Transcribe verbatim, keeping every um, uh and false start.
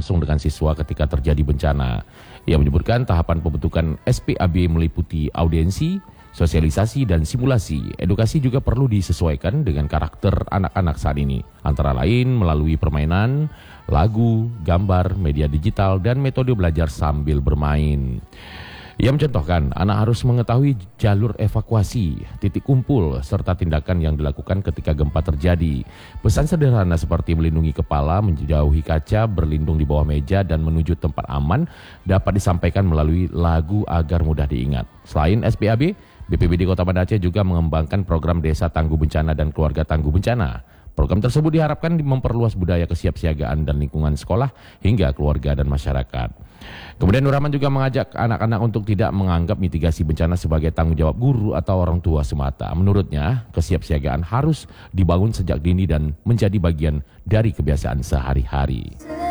langsung dengan siswa ketika terjadi bencana. Ia menyebutkan tahapan pembentukan S P A B meliputi audiensi, sosialisasi, dan simulasi. Edukasi juga perlu disesuaikan dengan karakter anak-anak saat ini, antara lain melalui permainan, lagu, gambar, media digital, dan metode belajar sambil bermain. Ia mencontohkan, anak harus mengetahui jalur evakuasi, titik kumpul, serta tindakan yang dilakukan ketika gempa terjadi. Pesan sederhana seperti melindungi kepala, menjauhi kaca, berlindung di bawah meja, dan menuju tempat aman dapat disampaikan melalui lagu agar mudah diingat. Selain S P A B, B P B D Kota Banda Aceh juga mengembangkan program Desa Tangguh Bencana dan Keluarga Tangguh Bencana. Program tersebut diharapkan memperluas budaya kesiapsiagaan dan lingkungan sekolah hingga keluarga dan masyarakat. Kemudian Nur Rahman juga mengajak anak-anak untuk tidak menganggap mitigasi bencana sebagai tanggung jawab guru atau orang tua semata. Menurutnya, kesiapsiagaan harus dibangun sejak dini dan menjadi bagian dari kebiasaan sehari-hari.